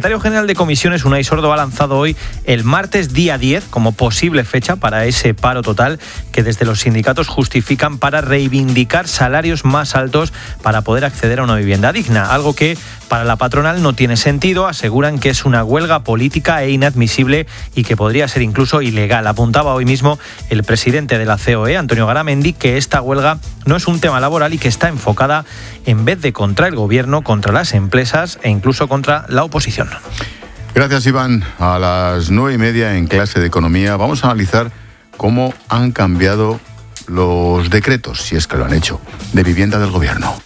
secretario general de Comisiones, Unai Sordo, ha lanzado hoy el martes día 10 como posible fecha para ese paro total que desde los sindicatos justifican para reivindicar salarios más altos para poder acceder a una vivienda digna, algo que para la patronal no tiene sentido. Aseguran que es una huelga política e inadmisible y que podría ser incluso ilegal. Apuntaba hoy mismo el presidente de la COE, Antonio Garamendi, que esta huelga no es un tema laboral y que está enfocada en vez de contra el gobierno, contra las empresas e incluso contra la oposición. Gracias, Iván. A las 9:30 en clase de economía vamos a analizar cómo han cambiado los decretos, si es que lo han hecho, de vivienda del gobierno.